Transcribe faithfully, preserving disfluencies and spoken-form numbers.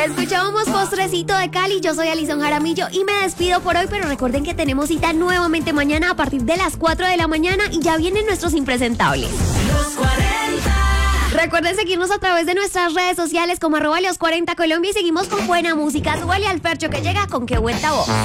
Escuchábamos Postrecito de Cali, yo soy Alison Jaramillo y me despido por hoy, pero recuerden que tenemos cita nuevamente mañana a partir de las cuatro de la mañana y ya vienen nuestros impresentables. Los cuarenta. Recuerden seguirnos a través de nuestras redes sociales como arroba los cuarenta Colombia y seguimos con buena música. Súbale al percho que llega con qué vuelta voz.